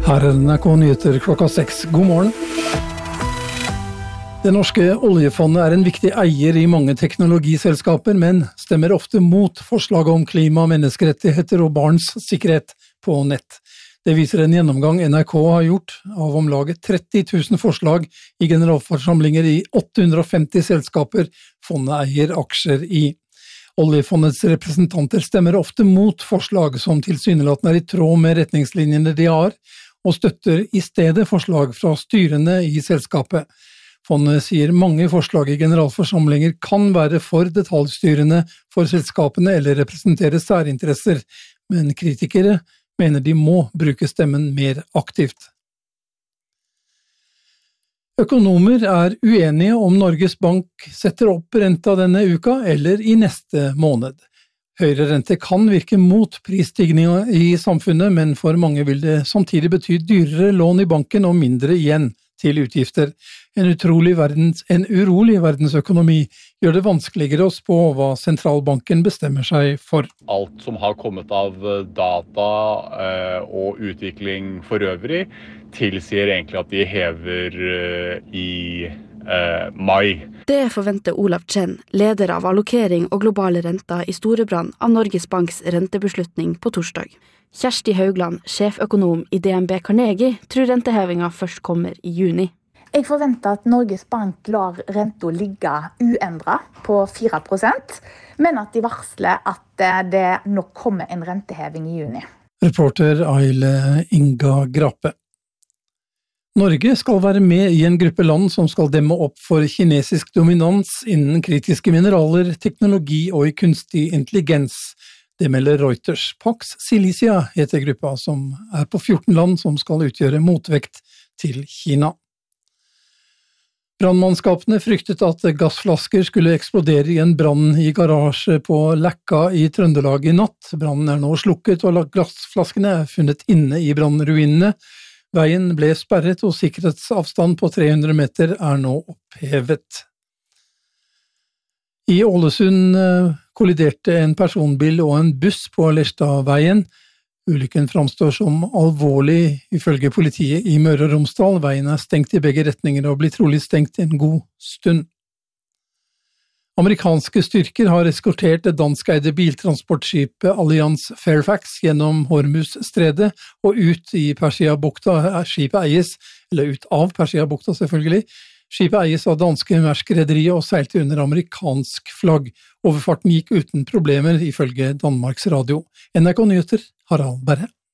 Her NRK Nyheter klokka 6. God morgen. Det norske oljefondet en viktig eier i mange teknologiselskaper, men stemmer ofte mot forslag om klima, menneskerettigheter og barns sikkerhet på nett. Det viser en gjennomgang NRK har gjort av om lag 30 000 forslag i generalforsamlinger i 850 selskaper fondet eier aksjer i. Oljefondets representanter stemmer ofte mot forslag som tilsynelatende i tråd med retningslinjene de har, og støtter i stedet forslag fra styrene i selskapet. Fondet sier mange forslag i generalforsamlinger kan være for detaljstyrende for selskapene eller representere særinteresser, men kritikere mener de må bruke stemmen mer aktivt. Økonomer uenige om Norges Bank setter opp renta denne uka eller i neste måned. Høyere rente kan virke mot prisstigningen i samfunnet, men for mange vil det samtidig bety dyrere lån i banken og mindre igjen til utgifter. En urolig verdensøkonomi gjør det vanskeligere å spå hva sentralbanken bestemmer seg for. Alt som har kommet av data og utvikling for øvrig tilsier egentlig at de hever i mai. Det forventer Olav Chen, leder av allokering og globale renter i Storebrand av Norges Banks rentebeslutning på torsdag. Kjersti Haugland, sjeføkonom i DNB Carnegie, tror rentehevinga først kommer i juni. Jeg forventer at Norges Bank lar renta ligge uendret på 4%, men at de varsler at det nok kommer en renteheving i juni. Reporter Aile Inga Grape. Norge skal være med i en gruppe land som skal demme opp for kinesisk dominans innen kritiske mineraler, teknologi og kunstig intelligens. Det melder Reuters. Pax Silicia heter gruppa, som på 14 land som skal utgjøre motvekt til Kina. Brannmannskapene fryktet at gassflasker skulle eksplodere i en brann i garasje på Lekka i Trøndelag i natt. Brannen nå slukket, og gassflaskene funnet inne i brannruinene. Veien ble sperret, og sikkerhetsavstand på 300 meter nå opphevet. I Ålesund kolliderte en personbil og en buss på Lerstadveien. Ulykken framstår som alvorlig ifølge politiet i Møre og Romsdal. Veien stengt i begge retninger og blir trolig stengt en god stund. Amerikanske styrker har eskortert det danskeide biltransportskipet Allianz Fairfax gjennom Hormuzstredet og ut i Persiabukta. Skipet ut av Persiabukta selvfølgelig. Skipet eies av danske Maersk-rederiet og seilte under amerikansk flagg. Overfarten gikk uten problemer ifølge Danmarks Radio. NRK Nyheter, Harald Berre.